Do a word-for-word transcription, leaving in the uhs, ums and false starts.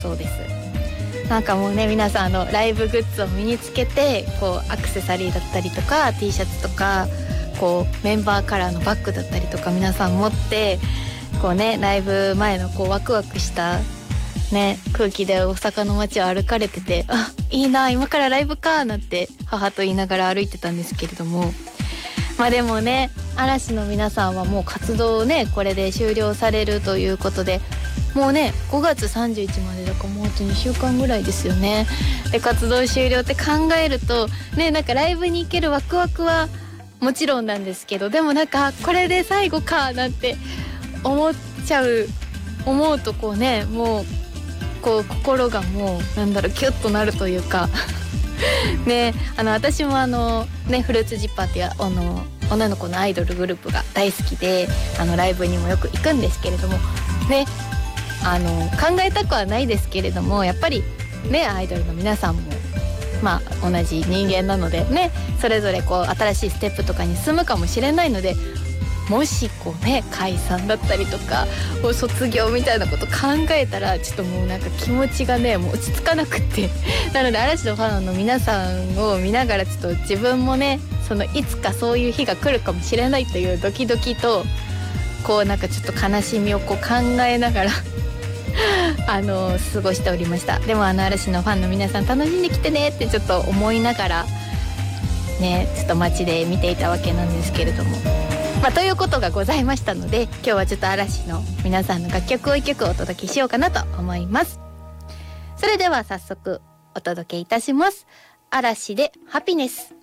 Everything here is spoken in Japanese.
そうです。なんかもうね、皆さんあのライブグッズを身につけて、こうアクセサリーだったりとか T シャツとか、こうメンバーカラーのバッグだったりとか皆さん持って、こうね、ライブ前のこうワクワクしたね空気で大阪の街を歩かれてて、あ、いいな、今からライブかなんて母と言いながら歩いてたんですけれども、まあでもね、嵐の皆さんはもう活動をねこれで終了されるということで、もうねごがつさんじゅういちまでだからもうあとにしゅうかんぐらいですよね。で活動終了って考えるとね、なんかライブに行けるワクワクはもちろんなんですけど、でもなんかこれで最後かなんて思っちゃう、思うとこうね、もうこう心がもうなんだろうキュッとなるというかね、あの私もあのねフルーツジッパーっていうあの女の子のアイドルグループが大好きで、あのライブにもよく行くんですけれどもね、あの考えたくはないですけれども、やっぱりねアイドルの皆さんもまあ同じ人間なのでね、それぞれこう新しいステップとかに進むかもしれないので、もしこうね解散だったりとか卒業みたいなこと考えたら、ちょっともうなんか気持ちがねもう落ち着かなくってなので嵐のファンの皆さんを見ながら、ちょっと自分もねそのいつかそういう日が来るかもしれないというドキドキと、こうなんかちょっと悲しみをこう考えながらあの過ごしておりました。でもあの嵐のファンの皆さん楽しんできてねってちょっと思いながらね、ちょっと街で見ていたわけなんですけれども、まあということがございましたので、今日はちょっと嵐の皆さんの楽曲を一曲お届けしようかなと思います。それでは早速お届けいたします。嵐でハピネス。